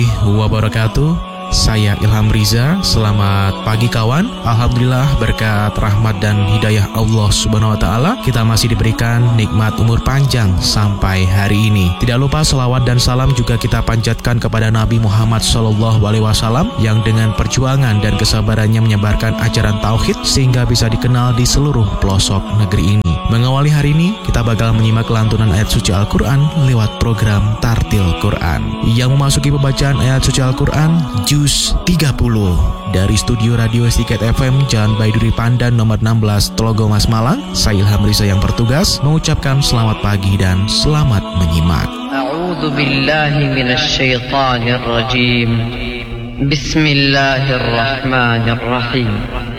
wabarakatuh. Saya Ilham Riza. Selamat pagi kawan. Alhamdulillah berkat rahmat dan hidayah Allah Subhanahu wa taala, kita masih diberikan nikmat umur panjang sampai hari ini. Tidak lupa selawat dan salam juga kita panjatkan kepada Nabi Muhammad SAW yang dengan perjuangan dan kesabarannya menyebarkan ajaran tauhid sehingga bisa dikenal di seluruh pelosok negeri ini. Mengawali hari ini, kita bakal menyimak lantunan ayat suci Al-Quran lewat program Tartil Quran yang memasuki pembacaan ayat suci Al-Quran Juz 30 dari studio Radio Estiqet FM Jalan Baiduri Pandan nomor 16 Tlogomas Malang. Saya Ilham Riza yang bertugas mengucapkan selamat pagi dan selamat menyimak. A'udzu billahi minasy syaithanir rajim. Bismillahirrahmanirrahim.